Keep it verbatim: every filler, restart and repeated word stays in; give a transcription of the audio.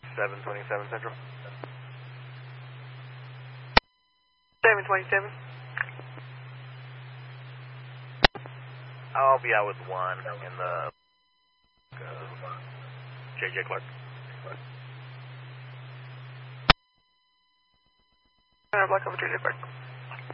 seven twenty-seven Central. seven twenty-seven. I'll be out with one in the uh, J J Clark. I'll block over J J Clark.